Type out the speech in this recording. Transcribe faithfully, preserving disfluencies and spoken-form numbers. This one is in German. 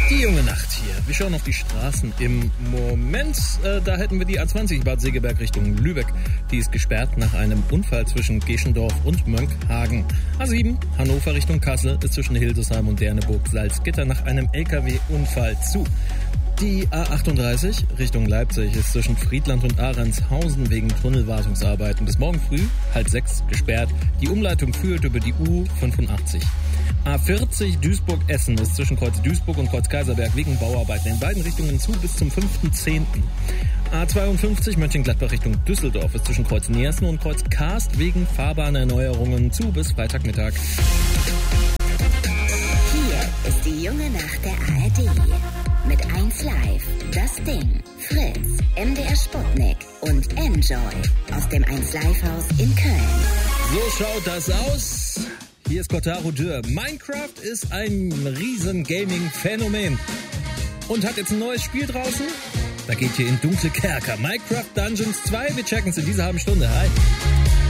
Die junge Nacht hier. Wir schauen auf die Straßen. Im Moment, äh, da hätten wir die A zwanzig Bad Segeberg Richtung Lübeck. Die ist gesperrt nach einem Unfall zwischen Geschendorf und Mönckehagen. A sieben Hannover Richtung Kassel ist zwischen Hildesheim und Derneburg-Salzgitter nach einem L K W-Unfall zu. Die A achtunddreißig Richtung Leipzig ist zwischen Friedland und Ahrendshausen wegen Tunnelwartungsarbeiten bis morgen früh, halb sechs, gesperrt. Die Umleitung führt über die U fünfundachtzig. A vierzig Duisburg-Essen ist zwischen Kreuz Duisburg und Kreuz Kaiserberg wegen Bauarbeiten in beiden Richtungen zu bis zum fünften zehnten A zweiundfünfzig Mönchengladbach Richtung Düsseldorf ist zwischen Kreuz Neersen und Kreuz Karst wegen Fahrbahnerneuerungen zu bis Freitagmittag. Hier ist die junge Nacht der A R D. Mit eins Live, Das Ding, Fritz, M D R Sputnik und Enjoy aus dem eins Live Haus in Köln. So schaut das aus. Hier ist Kotaro Dürr. Minecraft ist ein riesen Gaming-Phänomen und hat jetzt ein neues Spiel draußen. Da geht hier in dunkle Kerker. Minecraft Dungeons zwei. Wir checken es in dieser halben Stunde. Hi.